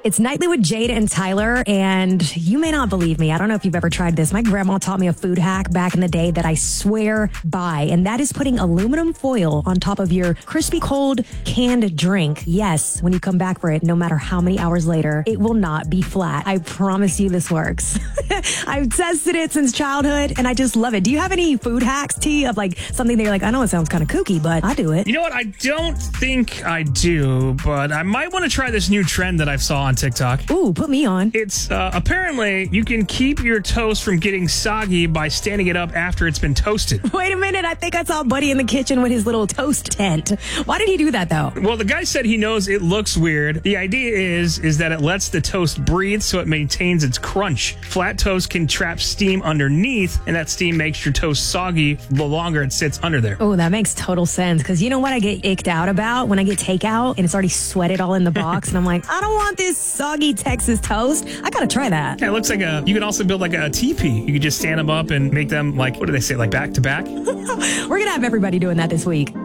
It's Nightly with Jade and Tyler, and you may not believe me. I don't know if you've ever tried this. My grandma taught me a food hack back in the day that I swear by, and that is putting aluminum foil on top of your crispy cold canned drink. Yes, when you come back for it, no matter how many hours later, it will not be flat. I promise you this works. I've tested it since childhood, and I just love it. Do you have any food hacks, T, of like something that you're like, I know it sounds kind of kooky, but I do it? You know what? I don't think I do, but I might want to try this new trend that I saw on TikTok. Ooh, put me on. It's apparently you can keep your toast from getting soggy by standing it up after it's been toasted. Wait a minute. I think I saw Buddy in the kitchen with his little toast tent. Why did he do that, though? Well, the guy said he knows it looks weird. The idea is that it lets the toast breathe so it maintains its crunch. Flat toast can trap steam underneath, and that steam makes your toast soggy the longer it sits under there. Oh, that makes total sense. Because you know what I get icked out about when I get takeout and it's already sweated all in the box, and I'm like, I don't want this soggy Texas toast. I gotta try that. Yeah, it looks like you can also build like a teepee. You could just stand them up and make them like, what do they say, like back to back? We're gonna have everybody doing that this week.